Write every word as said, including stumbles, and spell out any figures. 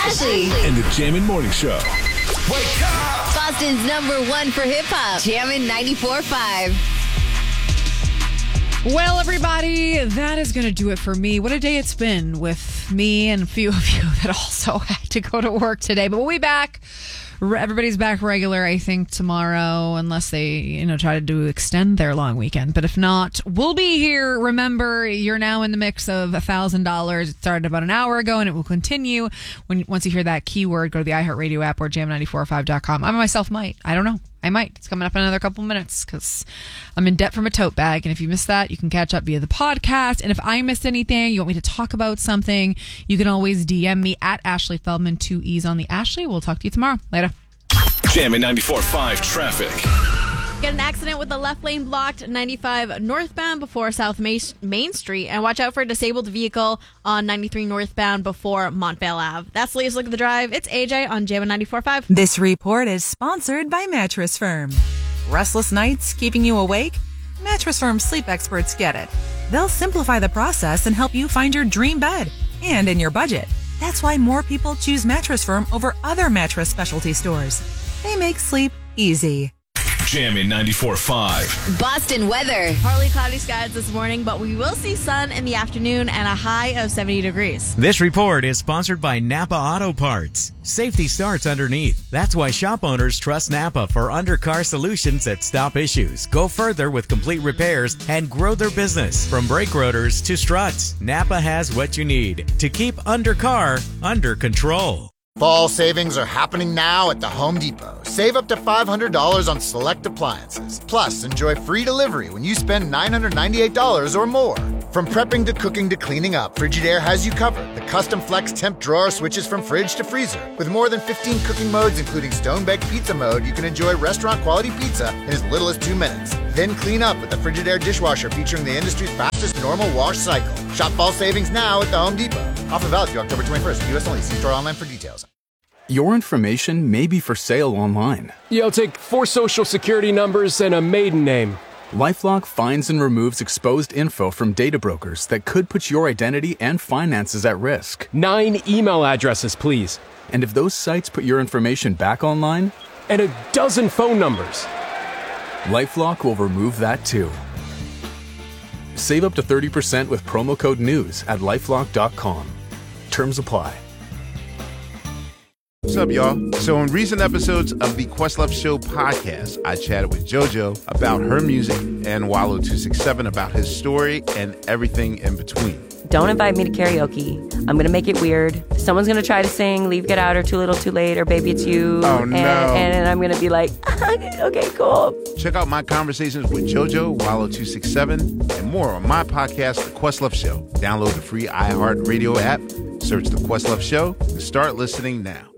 Ashley. And the Jammin' Morning Show. Wake up! Boston's number one for hip-hop. Jammin' ninety-four point five. Well, everybody, that is going to do it for me. What a day it's been with me and a few of you that also had to go to work today. But we'll be back. Everybody's back regular, I think, tomorrow, unless they, you know, try to do extend their long weekend. But if not, we'll be here. Remember, you're now in the mix of one thousand dollars. It started about an hour ago, and it will continue. When Once you hear that keyword, go to the iHeartRadio app or jam nine four five dot com. I myself might. I don't know. I might. It's coming up in another couple minutes because I'm in debt from a tote bag. And if you missed that, you can catch up via the podcast. And if I missed anything, you want me to talk about something, you can always D M me at Ashley Feldman, two E's on the Ashley. We'll talk to you tomorrow. Later. Jammin' ninety-four point five traffic. Get an accident with the left lane blocked ninety-five northbound before South Main Street. And watch out for a disabled vehicle on ninety-three northbound before Montvale Ave. That's the latest look at the drive. It's A J on Jammin' ninety-four point five. This report is sponsored by Mattress Firm. Restless nights keeping you awake? Mattress Firm sleep experts get it. They'll simplify the process and help you find your dream bed and in your budget. That's why more people choose Mattress Firm over other mattress specialty stores. They make sleep easy. Jammin' ninety-four point five. Boston weather. Partly cloudy skies this morning, but we will see sun in the afternoon and a high of seventy degrees. This report is sponsored by Napa Auto Parts. Safety starts underneath. That's why shop owners trust Napa for undercar solutions that stop issues, go further with complete repairs, and grow their business. From brake rotors to struts, Napa has what you need to keep undercar under control. Fall savings are happening now at the Home Depot. Save up to five hundred dollars on select appliances. Plus, enjoy free delivery when you spend nine hundred ninety-eight dollars or more. From prepping to cooking to cleaning up, Frigidaire has you covered. The custom flex temp drawer switches from fridge to freezer. With more than fifteen cooking modes, including stone-baked pizza mode, you can enjoy restaurant-quality pizza in as little as two minutes. Then clean up with the Frigidaire dishwasher featuring the industry's fastest normal wash cycle. Shop fall savings now at the Home Depot. Offer valid through October twenty-first. U S only. See store online for details. Your information may be for sale online. Yeah, I'll take four social security numbers and a maiden name. LifeLock finds and removes exposed info from data brokers that could put your identity and finances at risk. Nine email addresses, please. And if those sites put your information back online? And a dozen phone numbers. LifeLock will remove that too. Save up to thirty percent with promo code NEWS at lifelock dot com. Terms apply. What's up, y'all? So in recent episodes of the Questlove Show podcast, I chatted with JoJo about her music and Wallow two six seven about his story and everything in between. Don't invite me to karaoke. I'm going to make it weird. Someone's going to try to sing Leave, Get Out, or Too Little, Too Late, or Baby It's You. Oh, no. And, and I'm going to be like, okay, cool. Check out my conversations with JoJo, Wallow two six seven, and more on my podcast, The Questlove Show. Download the free iHeartRadio app, search The Questlove Show, and start listening now.